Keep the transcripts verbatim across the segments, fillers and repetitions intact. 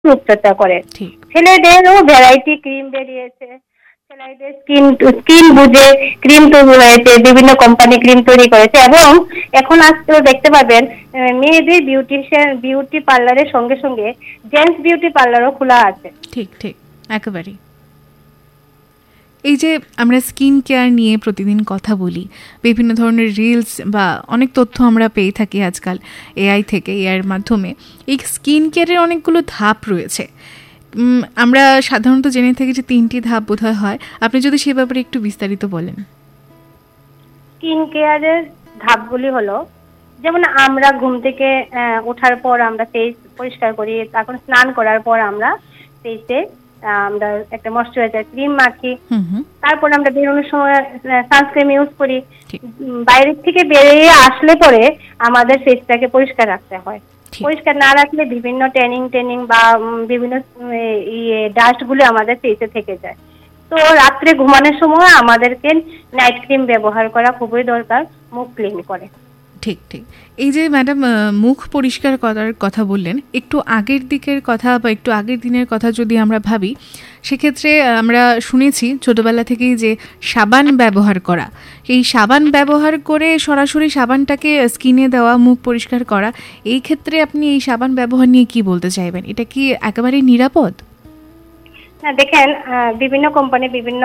রূপচর্চা করে। ছেলেদেরও variety cream বেরিয়েছে, ছেলেদের স্কিন স্কিন বুঝে ক্রিম তৈরি হয়েছে, বিভিন্ন কোম্পানি ক্রিম তৈরি করেছে, এবং এখন আজকেও দেখতে পাবেন মেয়েদের বিউটিশিয়ান বিউটি পার্লারের সঙ্গে সঙ্গে জেন্টস বিউটি পার্লারও খোলা আছে। ঠিক ঠিক একেবারেই। এই যে আমরা স্কিন কেয়ার নিয়ে প্রতিদিন কথা বলি, বিভিন্ন ধরনের রিলস বা অনেক তথ্য আমরা পেয়ে থাকি আজকাল এআই থেকে, এআইয়ের মাধ্যমে। এই স্কিন কেয়ারের অনেকগুলো ধাপ রয়েছে, আমরা সাধারণত জেনে থাকি যে তিনটি ধাপ বোধহয় হয়। আপনি যদি সে ব্যাপারে একটু বিস্তারিত বলেন। স্কিন কেয়ারের ধাপগুলি হলো, যেমন আমরা ঘুম থেকে ওঠার পর আমরা ফেস পরিষ্কার করি, তারপর স্নান করার পর আমরা ফেসে আমরা একটা ময়শ্চারাইজার ক্রিম মাখি, তারপর আমরা বেরোনোর সময় সানস্ক্রিন ইউজ করি। বাইরে থেকে বেরিয়ে আসলে পরে আমাদের ফেসটাকে পরিষ্কার রাখতে হয়। পরিষ্কার না রাখলে বিভিন্ন ট্যানিং ট্যানিং বা বিভিন্ন ইয়ে ডাস্ট গুলো আমাদের ফেসে থেকে যায়। তো রাত্রে ঘুমানোর সময় আমাদেরকে নাইট ক্রিম ব্যবহার করা খুবই দরকার, মুখ ক্লিন করে। ঠিক ঠিক। এই যে ম্যাডাম মুখ পরিষ্কার করার কথা বললেন, একটু আগের দিকের কথা বা একটু আগের দিনের কথা যদি আমরা ভাবি, সেক্ষেত্রে আমরা শুনেছি ছোটবেলা থেকেই যে সাবান ব্যবহার করা, এই সাবান ব্যবহার করে সরাসরি সাবানটাকে স্কিনে দেওয়া, মুখ পরিষ্কার করা, এই ক্ষেত্রে আপনি এই সাবান ব্যবহার নিয়ে কি বলতে চাইবেন? এটা কি একেবারেই নিরাপদ? না, দেখেন বিভিন্ন কোম্পানি বিভিন্ন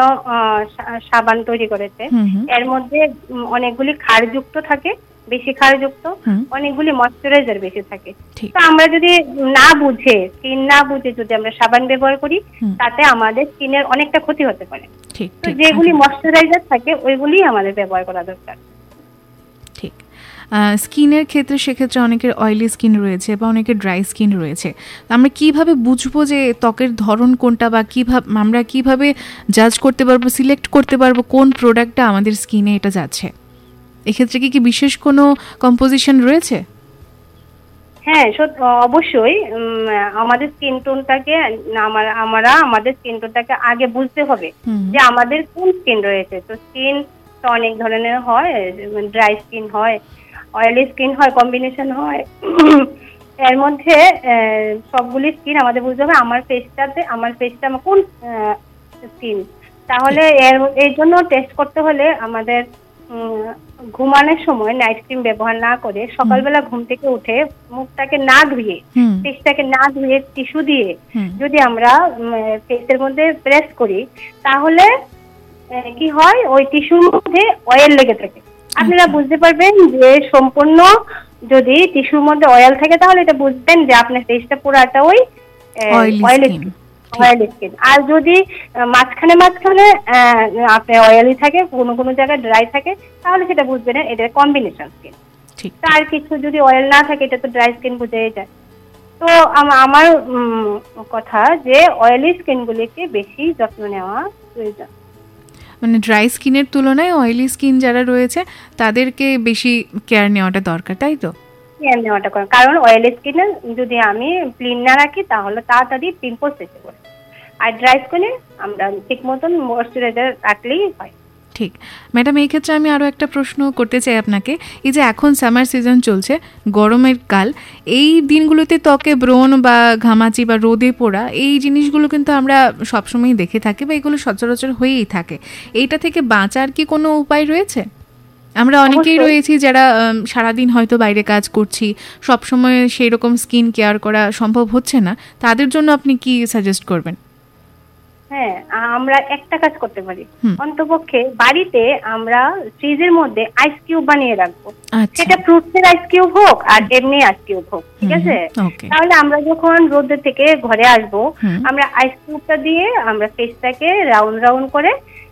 সাবান তৈরি করেছে, এর মধ্যে অনেকগুলি ক্ষারযুক্ত থাকে, বেশি ক্ষারযুক্ত, অনেকগুলি ময়শ্চারাইজার বেশি থাকে। তো আমরা যদি না বুঝে, স্কিন না বুঝে যদি আমরা সাবান ব্যবহার করি, তাতে আমাদের স্কিনের অনেকটা ক্ষতি হতে পারে। তো যেগুলি ময়শ্চারাইজার থাকে ওইগুলি আমাদের ব্যবহার করা দরকার। ঠিক। স্কিনের ক্ষেত্রে সেক্ষেত্রে অনেকের অয়েলি স্কিন রয়েছে বা অনেকের ড্রাই স্কিন রয়েছে, আমরা কিভাবে বুঝবো যে ত্বকের ধরন কোনটা, বা কিভাবে আমরা কিভাবে জাজ করতে পারবো, সিলেক্ট করতে পারবো কোন প্রোডাক্টটা আমাদের স্কিনে এটা যাচ্ছে? এক্ষেত্রে কি কি বিশেষ কোনো কম্পোজিশন রয়েছে? হ্যাঁ, অবশ্যই। আমাদের স্কিন টোনটাকে আমরা আমাদের স্কিন টোনটাকে আগে বুঝতে হবে যে আমাদের কোন স্কিন রয়েছে। তো স্কিন তো অনেক ধরনের হয়, ড্রাই স্কিন হয়, অয়েলি স্কিন হয়, কম্বিনেশন হয়। এর মধ্যে সবগুলি স্কিন আমাদের বুঝতে হবে আমার ফেসটাতে আমার ফেসটা আমার কোন স্কিন। তাহলে এর এই জন্য টেস্ট করতে হলে আমাদের ঘুমানোর সময় নাইট ক্রিম ব্যবহার না করে সকালবেলা ঘুম থেকে উঠে মুখটাকে না ধুয়ে, ফেসটাকে না ধুয়ে টিস্যু দিয়ে যদি আমরা ফেসের মধ্যে প্রেস করি, তাহলে কি হয়, ওই টিস্যুর মধ্যে অয়েল লেগে থাকে। আপনারা বুঝতে পারবেন যে সম্পূর্ণ যদি টিস্যুর মধ্যে অয়েল থাকে, তাহলে এটা বুঝবেন যে আপনার ফেসটা পুরাটা ওই অয়েলি অয়েলি স্কিন। আর যদি মাঝখানে মাঝখানে আপনার অয়েলি থাকে, কোনো কোনো জায়গায় ড্রাই থাকে, তাহলে সেটা বুঝবেন এটা কম্বিনেশন স্কিন। তার কিছু যদি অয়েল না থাকে, এটা তো ড্রাই স্কিন বুঝেই যায়। তো আমার কথা যে অয়েলি স্কিনগুলিকে বেশি যত্ন নেওয়া প্রয়োজন। মানে ড্রাই স্কিনের তুলনায় অয়েলি স্কিন যারা রয়েছে তাদেরকে বেশি কেয়ার নেওয়াটা দরকার, তাই তো? কেয়ার নেওয়াটা করেন, কারণ অয়েলি স্কিনে যদি আমি ক্লিন না রাখি তাহলে তাড়াতাড়ি পিম্পলস এসে পড়ে। আর ড্রাই স্কিনে আমরা ঠিক মতন ময়শ্চারাইজার রাখলেই হয়। ঠিক। ম্যাডাম, এই ক্ষেত্রে আমি আরও একটা প্রশ্ন করতে চাই আপনাকে। এই যে এখন সামার সিজন চলছে, গরমের কাল, এই দিনগুলোতে ত্বকে ব্রণ বা ঘামাচি বা রোদে পোড়া, এই জিনিসগুলো কিন্তু আমরা সবসময়ই দেখে থাকি বা এগুলো সচরাচর হয়েই থাকে। এইটা থেকে বাঁচার কি কোনো উপায় রয়েছে? আমরা অনেকেই রয়েছি যারা সারাদিন হয়তো বাইরে কাজ করছি, সবসময় সেই রকম স্কিন কেয়ার করা সম্ভব হচ্ছে না, তাদের জন্য আপনি কি সাজেস্ট করবেন? হ্যাঁ, আমরা একটা কাজ করতে পারি, অন্তপক্ষে বাড়িতে আমরা ফ্রিজের মধ্যে আইস কিউব বানিয়ে রাখবো। সেটা ফ্রুটসের আইস কিউব হোক আর এমনি আইস কিউব হোক, ঠিক আছে? তাহলে আমরা যখন রোদ থেকে ঘরে আসবো, আমরা আইস কিউবটা দিয়ে আমরা ফেসটাকে রাউন্ড রাউন্ড করে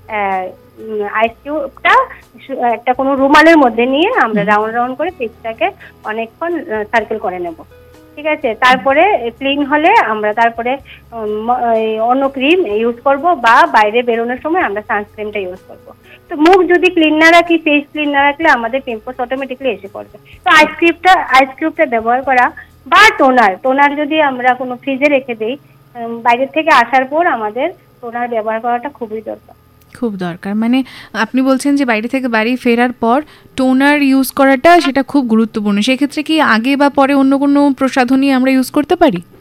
আইস কিউবটা একটা কোনো রুমালের মধ্যে নিয়ে আমরা রাউন্ড রাউন্ড করে ফেসটাকে অনেকক্ষণ সার্কেল করে নেব, ঠিক আছে? তারপরে ক্লিন হলে আমরা তারপরে অন্য ক্রিম ইউজ করব বা বাইরে বেরোনোর সময় আমরা সানস্ক্রিনটা ইউজ করব। তো মুখ যদি ক্লিন না রাখি, ফেস ক্লিন না রাখলে আমাদের পিম্পলস অটোমেটিকলি এসে পড়বে। তো আইস কিউবটা আইস কিউবটা ব্যবহার করা বা টোনার টোনার যদি আমরা কোনো ফ্রিজে রেখে দিই, বাইরে থেকে আসার পর আমাদের টোনার ব্যবহার করাটা খুবই দরকার। খুব দরকার। মানে আপনি বলছেন যে বাইরে থেকে বাড়ি ফেরার পর টোনার ইউজ করাটা সেটা খুব গুরুত্বপূর্ণ। সেক্ষেত্রে কি আগে বা পরে অন্য কোনো প্রসাধনী আমরা ইউজ করতে পারি?